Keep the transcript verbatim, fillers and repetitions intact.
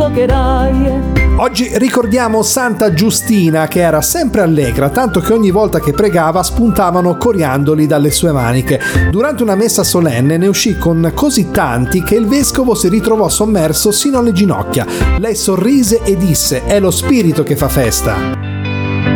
invocherai. Oggi ricordiamo Santa Giustina, che era sempre allegra, tanto che ogni volta che pregava spuntavano coriandoli dalle sue maniche. Durante una messa solenne ne uscì con così tanti che il vescovo si ritrovò sommerso sino alle ginocchia. Lei sorrise e disse: «È lo spirito che fa festa».